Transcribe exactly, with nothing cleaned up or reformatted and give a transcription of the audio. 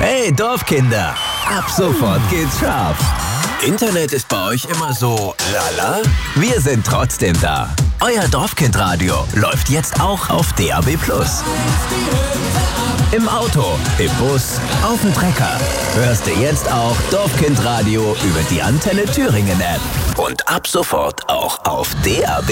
Hey Dorfkinder, ab sofort geht's scharf. Internet ist bei euch immer so lala? Wir sind trotzdem da. Euer Dorfkindradio läuft jetzt auch auf D A B plus. Im Auto, im Bus, auf dem Trecker. Hörst du jetzt auch Dorfkindradio über die Antenne Thüringen App. Und ab sofort auch auf D A B.